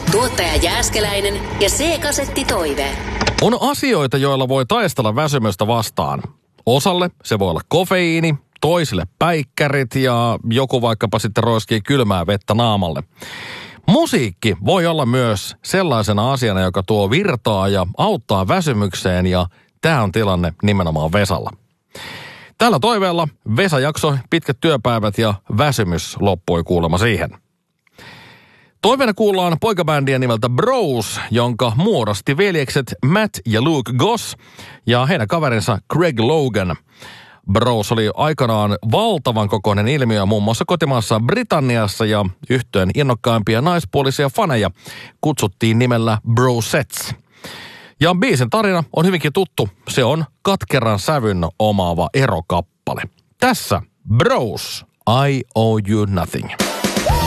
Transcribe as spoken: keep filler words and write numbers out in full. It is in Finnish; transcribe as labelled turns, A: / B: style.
A: Tuottaja Jääskeläinen ja C-kasetti Toive.
B: On asioita, joilla voi taistella väsymystä vastaan. Osalle se voi olla kofeiini, toisille päikkärit ja joku vaikkapa sitten roiskii kylmää vettä naamalle. Musiikki voi olla myös sellaisena asiana, joka tuo virtaa ja auttaa väsymykseen, ja tämä on tilanne nimenomaan Vesalla. Tällä toiveella Vesa jaksoi pitkät työpäivät ja väsymys loppui kuulemma siihen. Toiveena kuullaan poikabändiä nimeltä Bros, jonka muodosti veljekset Matt ja Luke Goss ja heidän kaverinsa Craig Logan. Bros oli aikanaan valtavan kokoinen ilmiö muun muassa kotimaassa Britanniassa, ja yhtyeen innokkaimpia naispuolisia faneja kutsuttiin nimellä Brosets. Ja biisin tarina on hyvinkin tuttu. Se on katkeran sävyn omaava erokappale. Tässä Bros, I Owe You Nothing.